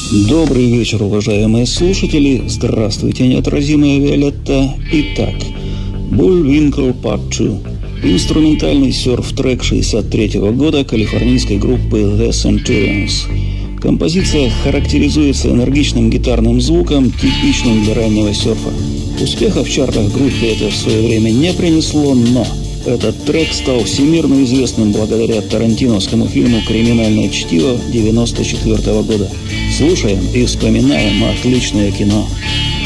Добрый вечер, уважаемые слушатели. Здравствуйте, неотразимая Виолетта. Итак, Bullwinkle Part 2. Инструментальный серф-трек 1963 года калифорнийской группы The Centurions. Композиция характеризуется энергичным гитарным звуком, типичным для раннего серфа. Успеха в чартах группе это в свое время не принесло, но этот трек стал всемирно известным благодаря тарантиновскому фильму «Криминальное чтиво» 1994 года. Слушаем и вспоминаем отличное кино.